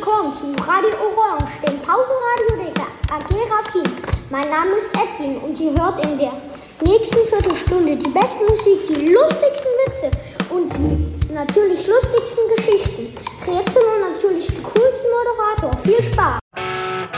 willkommen zu Radio Orange, dem Pausenradio der AG Raffin. Mein Name ist Edwin und ihr hört in der nächsten Viertelstunde die beste Musik, die lustigsten Witze und die natürlich lustigsten